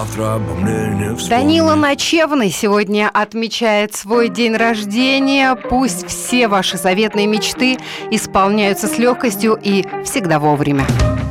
завтра обо мне не вспомнит. Данила Ночевный сегодня отмечает свой день рождения. Пусть все ваши заветные мечты исполняются с легкостью и всегда вовремя.